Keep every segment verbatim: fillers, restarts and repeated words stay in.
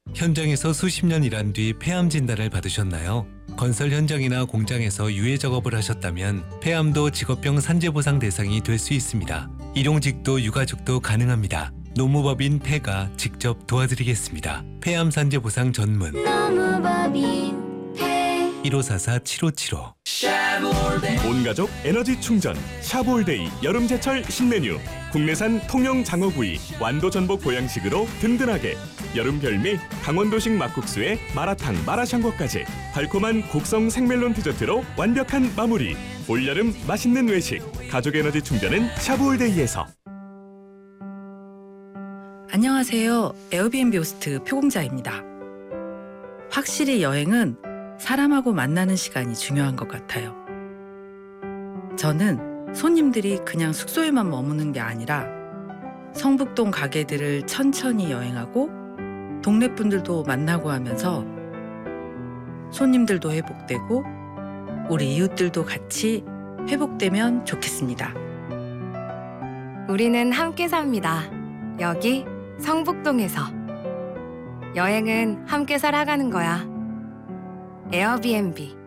현장에서 수십 년 일한 뒤 폐암 진단을 받으셨나요? 건설 현장이나 공장에서 유해 작업을 하셨다면 폐암도 직업병 산재보상 대상이 될 수 있습니다. 일용직도 유가족도 가능합니다. 노무법인 폐가 직접 도와드리겠습니다. 폐암 산재보상 전문 노무법인 폐 일오사사 칠오칠오. 온가족 에너지 충전 샤볼데이 여름제철 신메뉴. 국내산 통영 장어구이 완도 전복 보양식으로 든든하게. 여름 별미 강원도식 막국수에 마라탕 마라샹궈까지 달콤한 곡성 생멜론 디저트로 완벽한 마무리. 올여름 맛있는 외식 가족 에너지 충전은 샤볼데이에서. 안녕하세요. 에어비앤비 호스트 표공자입니다. 확실히 여행은 사람하고 만나는 시간이 중요한 것 같아요. 저는 손님들이 그냥 숙소에만 머무는 게 아니라 성북동 가게들을 천천히 여행하고 동네 분들도 만나고 하면서 손님들도 회복되고 우리 이웃들도 같이 회복되면 좋겠습니다. 우리는 함께 삽니다. 여기 성북동에서. 여행은 함께 살아가는 거야. 에어비앤비.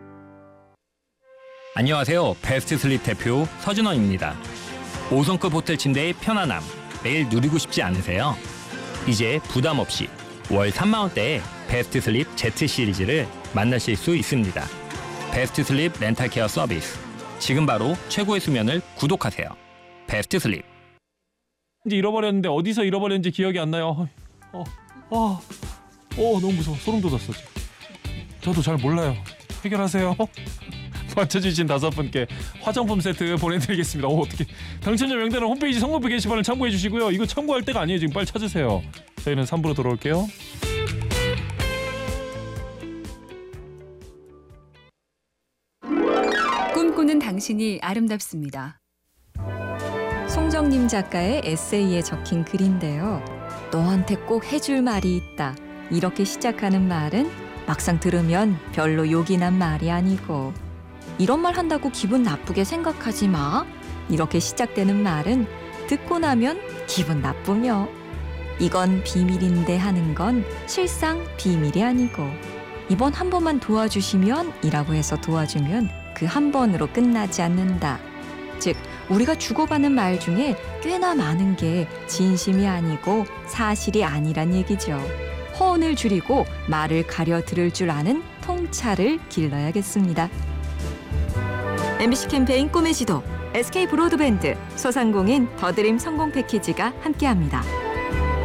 안녕하세요. 베스트 슬립 대표 서준원입니다. 오 성급 호텔 침대의 편안함 매일 누리고 싶지 않으세요? 이제 부담 없이 월 삼만 원대에 베스트 슬립 Z 시리즈를 만나실 수 있습니다. 베스트 슬립 렌탈 케어 서비스. 지금 바로 최고의 수면을 구독하세요. 베스트 슬립. 이제 잃어버렸는데 어디서 잃어버렸는지 기억이 안 나요. 어, 어, 어, 너무 무서워. 소름 돋았어. 지금. 저도 잘 몰라요. 해결하세요. 맞춰주신 다섯 분께 화장품 세트 보내드리겠습니다. 오, 어떻게 당첨자 명단은 홈페이지 선거표 게시판을 참고해 주시고요. 이거 참고할 때가 아니에요. 지금 빨리 찾으세요. 저희는 삼 부로 돌아올게요. 꿈꾸는 당신이 아름답습니다. 송정님 작가의 에세이에 적힌 글인데요. 너한테 꼭 해줄 말이 있다. 이렇게 시작하는 말은 막상 들으면 별로 욕이 난 말이 아니고, 이런 말 한다고 기분 나쁘게 생각하지 마. 이렇게 시작되는 말은 듣고 나면 기분 나쁘며, 이건 비밀인데 하는 건 실상 비밀이 아니고, 이번 한 번만 도와주시면 이라고 해서 도와주면 그 한 번으로 끝나지 않는다. 즉 우리가 주고받는 말 중에 꽤나 많은 게 진심이 아니고 사실이 아니란 얘기죠. 허언을 줄이고 말을 가려 들을 줄 아는 통찰을 길러야겠습니다. 엠비씨 캠페인 꿈의 지도, 에스케이 브로드밴드, 소상공인 더드림 성공 패키지가 함께합니다.